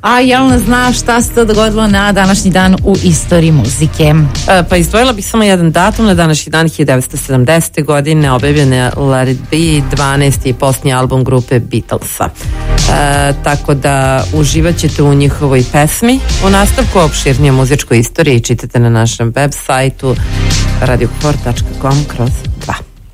A jel znaš šta se to dogodilo na današnji dan u istoriji muzike? Pa izdvojila bih samo jedan datum. Na današnji dan 1970. godine objavljen je Let It Be, 12. posljednji album grupe Beatlesa. Tako da uživat ćete u njihovoj pesmi. U nastavku opširnije muzičkoj istoriji čitate na našem web sajtu radiokfor.com/.